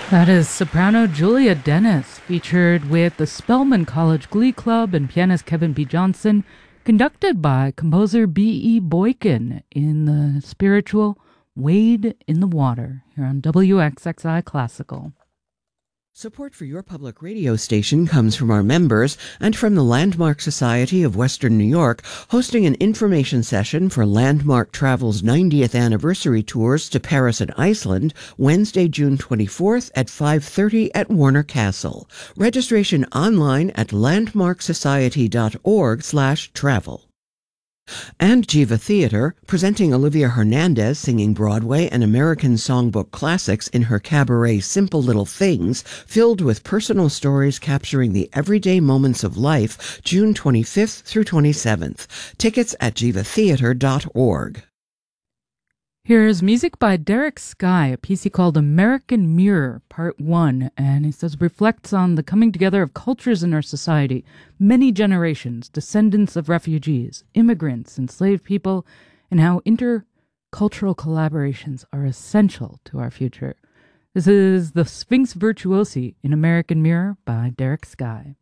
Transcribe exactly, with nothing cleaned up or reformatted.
That is soprano Julia Dennis, featured with the Spelman College Glee Club and pianist Kevin B. Johnson, conducted by composer B E. Boykin in the spiritual Wade in the Water, here on W X X I Classical. Support for your public radio station comes from our members and from the Landmark Society of Western New York, hosting an information session for Landmark Travel's ninetieth anniversary tours to Paris and Iceland, Wednesday, June twenty-fourth at five thirty at Warner Castle. Registration online at landmarksociety.org slash travel. And Jiva Theater, presenting Olivia Hernandez singing Broadway and American songbook classics in her cabaret Simple Little Things, filled with personal stories capturing the everyday moments of life, June twenty-fifth through twenty-seventh. Tickets at jiva theater dot org. Here's music by Derek Sky, a piece he called American Mirror, Part one, and he says reflects on the coming together of cultures in our society, many generations, descendants of refugees, immigrants, enslaved people, and how intercultural collaborations are essential to our future. This is The Sphinx Virtuosi in American Mirror by Derek Sky.